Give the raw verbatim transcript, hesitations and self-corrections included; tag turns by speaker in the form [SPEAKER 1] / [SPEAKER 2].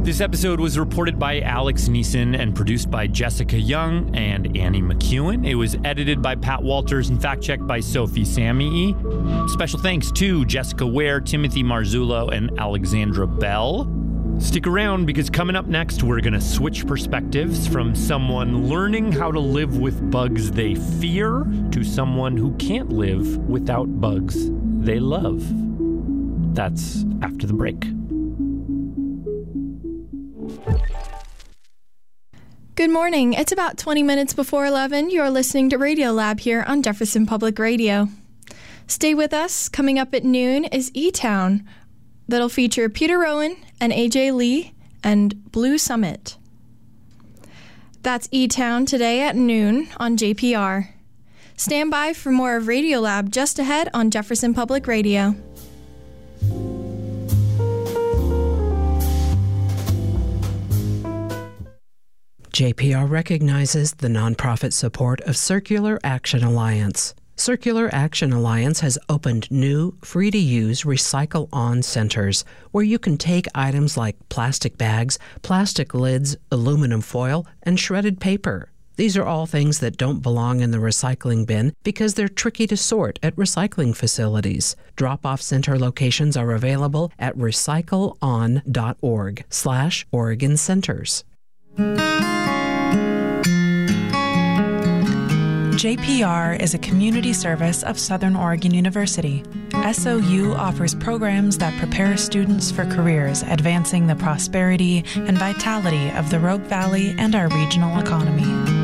[SPEAKER 1] This episode was reported by Alex Neeson and produced by Jessica Young and Annie McEwen. It was edited by Pat Walters and fact-checked by Sophie Samii. Special thanks to Jessica Ware, Timothy Marzullo, and Alexandra Bell. Stick around because coming up next, we're going to switch perspectives from someone learning how to live with bugs they fear to someone who can't live without bugs they love. That's after the break.
[SPEAKER 2] Good morning. It's about twenty minutes before eleven. You're listening to Radio Lab here on Jefferson Public Radio. Stay with us. Coming up at noon is E-Town. That'll feature Peter Rowan and A J Lee and Blue Summit. That's E-Town today at noon on J P R. Stand by for more of Radio Lab just ahead on Jefferson Public Radio.
[SPEAKER 3] J P R recognizes the nonprofit support of Circular Action Alliance. Circular Action Alliance has opened new, free-to-use Recycle-On centers where you can take items like plastic bags, plastic lids, aluminum foil, and shredded paper. These are all things that don't belong in the recycling bin because they're tricky to sort at recycling facilities. Drop-off center locations are available at recycleon.org slash Oregon Centers.
[SPEAKER 4] J P R is a community service of Southern Oregon University. S O U offers programs that prepare students for careers advancing the prosperity and vitality of the Rogue Valley and our regional economy.